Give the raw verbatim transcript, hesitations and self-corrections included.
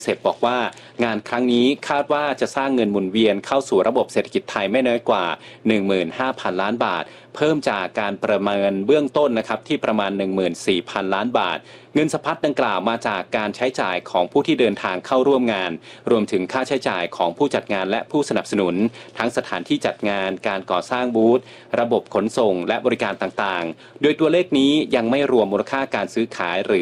เสร็จบอกว่างานครั้งนี้คาดว่าจะสร้างเงินหมุนเวียนเข้าสู่ระบบเศรษฐกิจไทยไม่น้อยกว่า หนึ่งหมื่นห้าพัน ล้านบาทเพิ่มจากการประเมินเบื้องต้นนะครับที่ประมาณ หนึ่งหมื่นสี่พัน ล้านบาทเงินสะพัดดังกล่าวมาจากการใช้จ่ายของผู้ที่เดินทางเข้าร่วมงานรวมถึงค่าใช้จ่ายของผู้จัดงานและผู้สนับสนุนทั้งสถานที่จัดงานการก่อสร้างบูธระบบขนส่งและบริการต่างๆโดยตัวเลขนี้ยังไม่รวมมูลค่าการซื้อขายหรือ